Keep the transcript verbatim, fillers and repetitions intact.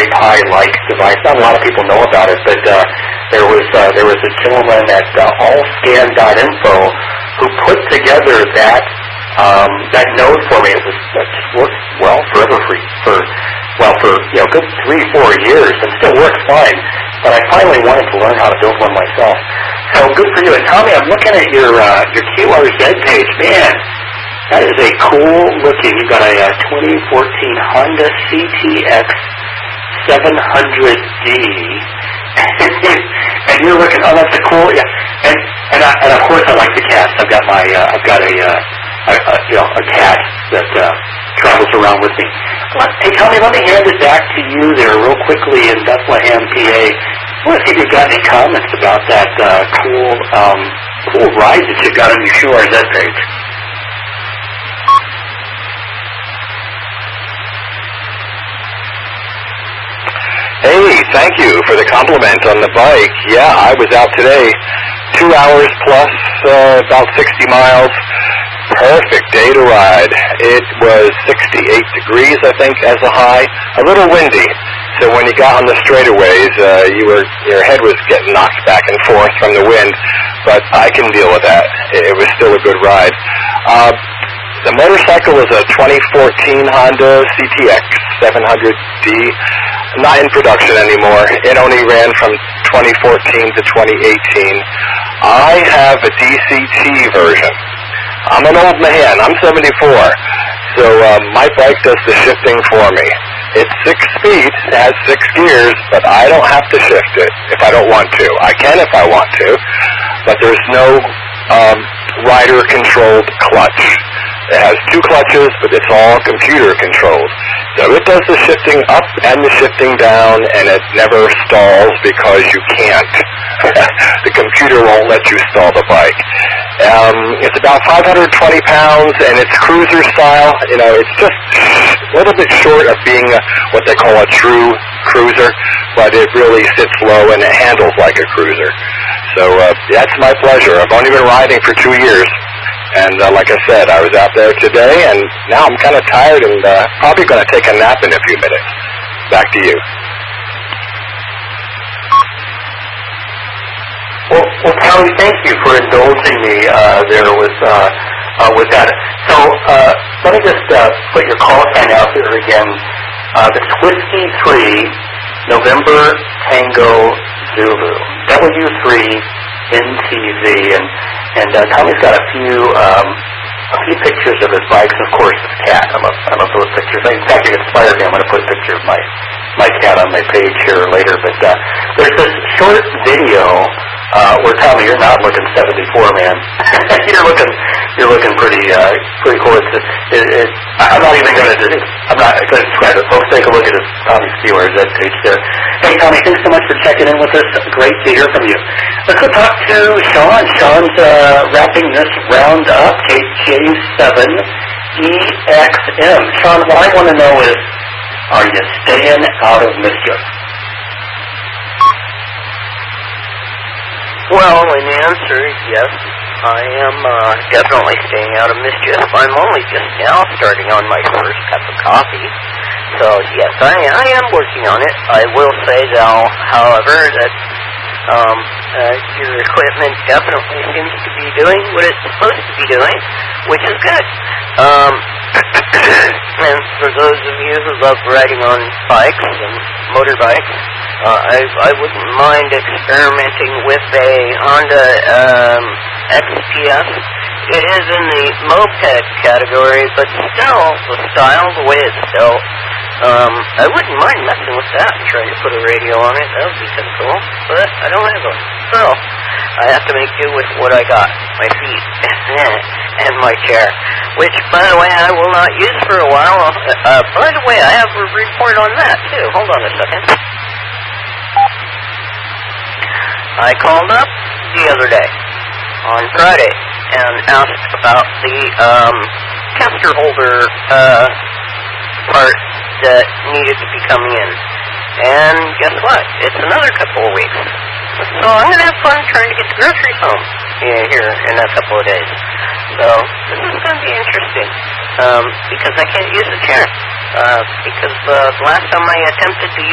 Raspberry Pi-like device. Not a lot of people know about it, but uh, there was uh, there was a gentleman at uh, allscan dot info who put together that um, that node for me. It was it just worked well forever for for well for you know good three four years and still works fine. But I finally wanted to learn how to build one myself. So good for you. And Tommy, I'm looking at your uh, your Q R Z page, man. That is a cool looking. You've got a uh, twenty fourteen Honda C T X seven hundred D, and you're looking. Oh, that's a cool. Yeah, and and, I, and of course I like the cats. I've got my uh, I've got a, uh, a, a you know a cat that uh, travels around with me. Hey Tommy, let me hand it back to you there real quickly in Bethlehem, P A. I want to see if you've got any comments about that uh, cool um, cool ride that you've got on your Q R Z page. Hey, thank you for the compliment on the bike. Yeah, I was out today, two hours plus, uh, about sixty miles. Perfect day to ride. It was sixty-eight degrees, I think, as a high. A little windy. So when you got on the straightaways, uh, you were your head was getting knocked back and forth from the wind. But I can deal with that. It, it was still a good ride. Uh, the motorcycle was a twenty fourteen Honda C T X seven hundred D. Not in production anymore. It only ran from twenty fourteen to twenty eighteen. I have a D C T version. I'm an old man. I'm seventy-four. So uh, my bike does the shifting for me. It's six speed, it has six gears, but I don't have to shift it if I don't want to. I can if I want to, but there's no um, rider-controlled clutch. It has two clutches, but it's all computer-controlled. So it does the shifting up and the shifting down, and it never stalls because you can't. The computer won't let you stall the bike. Um, it's about five hundred twenty pounds, and it's cruiser style. You know, it's just a little bit short of being a, what they call a true cruiser, but it really sits low and it handles like a cruiser. So uh, that's my pleasure. I've only been riding for two years. And uh, like I said, I was out there today, and now I'm kind of tired and uh, probably going to take a nap in a few minutes. Back to you. Well, well Tommy, thank you for indulging me uh, there with uh, uh, with that. So uh, let me just uh, put your call sign out there again. Uh, it's Whiskey three, November Tango Zulu, W three N T Z, and and uh, Tommy's got a few um, a few pictures of his bikes, and of course his cat. I love I love those pictures. In fact, it inspired me. I'm going to put a picture of my my cat on my page here later. But uh, there's this short video uh, where Tommy, you're not looking seventy-four, man. you're looking you're looking pretty uh, pretty cool. It's, it, it, I'm not even going to I'm not going to describe it. Folks, take a look at his Tommy's Q R Z page there. Hey Tommy, thanks so much for checking in with us. Great to hear from you. Let's go talk to Sean. Sean's uh, wrapping this round up. K J seven E X M. Sean, what I want to know is, are you staying out of mischief? Well, in answer, yes, I am uh, definitely staying out of mischief. I'm only just now starting on my first cup of coffee. So, yes, I, I am working on it. I will say, though, however, that um, uh, your equipment definitely seems to be doing what it's supposed to be doing, which is good. Um, and for those of you who love riding on bikes and motorbikes, uh, I, I wouldn't mind experimenting with a Honda um, X P S. It is in the moped category, but still, the style, the way it's built, um, I wouldn't mind messing with that and trying to put a radio on it. That would be kind of cool. But I don't have one. So I have to make do with what I got, my feet and my chair, which, by the way, I will not use for a while. Uh, by the way, I have a report on that, too. Hold on a second. I called up the other day, on Friday, and asked about the um, caster holder uh, part that needed to be coming in. And guess what? It's another couple of weeks. So I'm going to have fun trying to get the groceries home here in a couple of days. So this is going to be interesting, um, because I can't use the chair. Uh, because uh, the last time I attempted to use